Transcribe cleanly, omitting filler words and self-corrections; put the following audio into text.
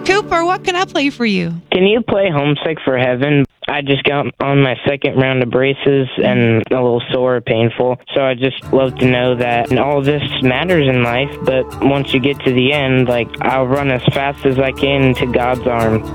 Cooper, what can I play for you? Can you play Homesick for Heaven? I just got on my second round of braces and a little sore, painful. So I just love to know that all this matters in life, but once you get to the end, like, I'll run as fast as I can to God's arm.